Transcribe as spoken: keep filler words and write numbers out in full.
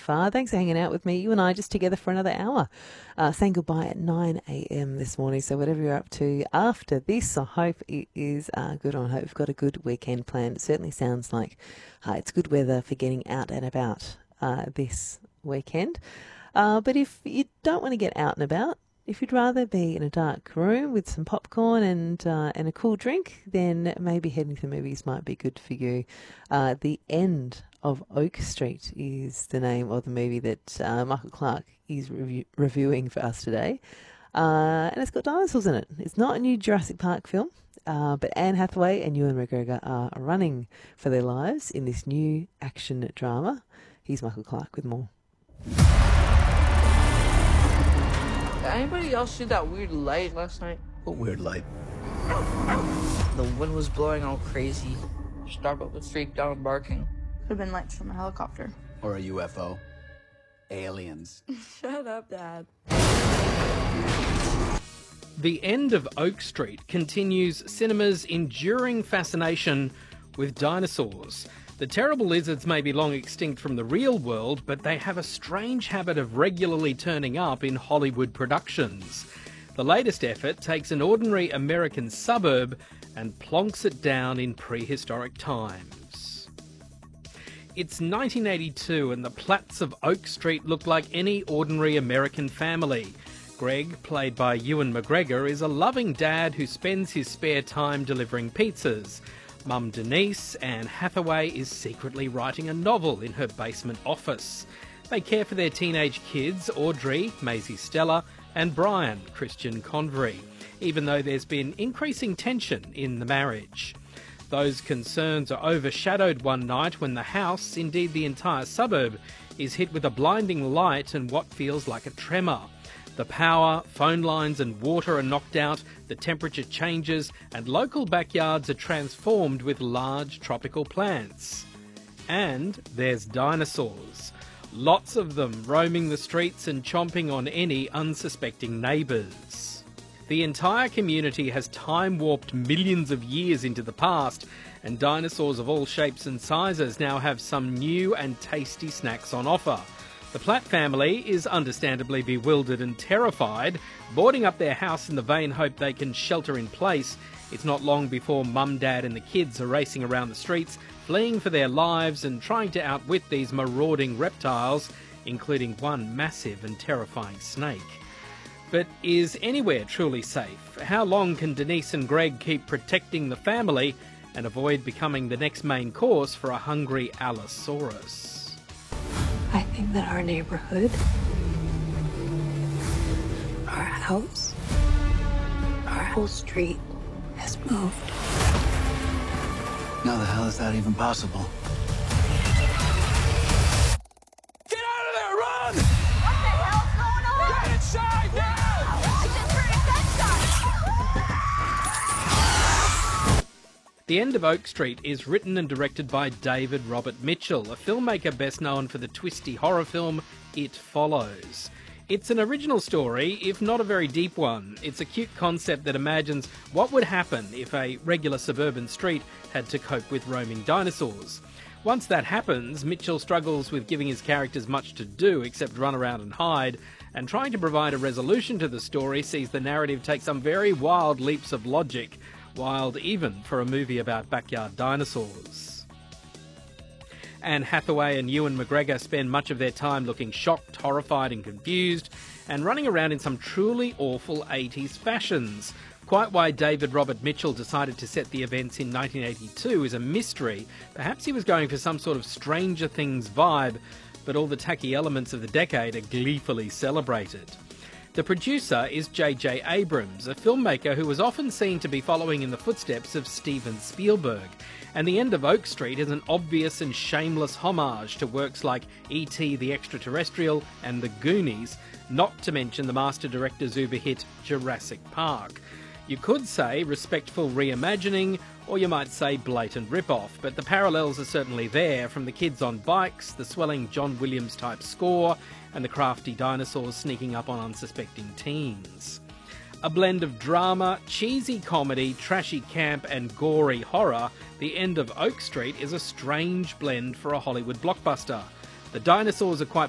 far. Thanks for hanging out with me. You and I just together for another hour. Uh, saying goodbye at nine a.m. this morning. So whatever you're up to after this, I hope it is uh, good. I hope you've got a good weekend planned. It certainly sounds like uh, it's good weather for getting out and about uh, this weekend. Uh, but if you don't want to get out and about, if you'd rather be in a dark room with some popcorn and uh, and a cool drink, then maybe heading to the movies might be good for you. Uh, The End of Oak Street is the name of the movie that uh, Michael Clark is review- reviewing for us today. Uh, and it's got dinosaurs in it. It's not a new Jurassic Park film, uh, but Anne Hathaway and Ewan McGregor are running for their lives in this new action drama. Here's Michael Clark with more. Did anybody else see that weird light last night? What weird light? The wind was blowing all crazy. Starbuck was freaked out and barking. Could have been lights from a helicopter. Or a U F O? Aliens. Shut up, Dad. The End of Oak Street continues cinema's enduring fascination with dinosaurs. The terrible lizards may be long extinct from the real world, but they have a strange habit of regularly turning up in Hollywood productions. The latest effort takes an ordinary American suburb and plonks it down in prehistoric times. It's nineteen eighty-two and the Platts of Oak Street look like any ordinary American family. Greg, played by Ewan McGregor, is a loving dad who spends his spare time delivering pizzas. Mum Denise, Anne Hathaway, is secretly writing a novel in her basement office. They care for their teenage kids, Audrey, Maisie Stella, and Brian, Christian Convery, even though there's been increasing tension in the marriage. Those concerns are overshadowed one night when the house, indeed the entire suburb, is hit with a blinding light and what feels like a tremor. The power, phone lines and water are knocked out, the temperature changes, and local backyards are transformed with large tropical plants. And there's dinosaurs. Lots of them roaming the streets and chomping on any unsuspecting neighbours. The entire community has time-warped millions of years into the past, and dinosaurs of all shapes and sizes now have some new and tasty snacks on offer. The Platt family is understandably bewildered and terrified, boarding up their house in the vain hope they can shelter in place. It's not long before Mum, Dad and the kids are racing around the streets, fleeing for their lives and trying to outwit these marauding reptiles, including one massive and terrifying snake. But is anywhere truly safe? How long can Denise and Greg keep protecting the family and avoid becoming the next main course for a hungry Allosaurus? I think that our neighborhood, our house, our whole street has moved. How the hell is that even possible? Get out of there! Run! What the hell's going on? Get inside now! I just heard a gunshot! The End of Oak Street is written and directed by David Robert Mitchell, a filmmaker best known for the twisty horror film It Follows. It's an original story, if not a very deep one. It's a cute concept that imagines what would happen if a regular suburban street had to cope with roaming dinosaurs. Once that happens, Mitchell struggles with giving his characters much to do except run around and hide, and trying to provide a resolution to the story sees the narrative take some very wild leaps of logic, wild even for a movie about backyard dinosaurs. Anne Hathaway and Ewan McGregor spend much of their time looking shocked, horrified and confused, and running around in some truly awful eighties fashions. Quite why David Robert Mitchell decided to set the events in nineteen eighty-two is a mystery. Perhaps he was going for some sort of Stranger Things vibe, but all the tacky elements of the decade are gleefully celebrated. The producer is J J Abrams, a filmmaker who was often seen to be following in the footsteps of Steven Spielberg, and The End of Oak Street is an obvious and shameless homage to works like E T the Extraterrestrial and The Goonies, not to mention the master director's uber hit Jurassic Park. You could say respectful reimagining, or you might say blatant rip-off, but the parallels are certainly there, from the kids on bikes, the swelling John Williams-type score, and the crafty dinosaurs sneaking up on unsuspecting teens. A blend of drama, cheesy comedy, trashy camp and gory horror, The End of Oak Street is a strange blend for a Hollywood blockbuster. The dinosaurs are quite